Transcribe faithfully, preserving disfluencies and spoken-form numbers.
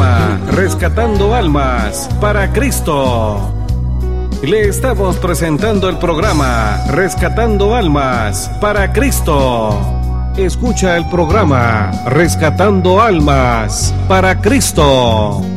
programa Rescatando Almas para Cristo. Le estamos presentando el programa Rescatando Almas para Cristo. Escucha el programa Rescatando Almas para Cristo.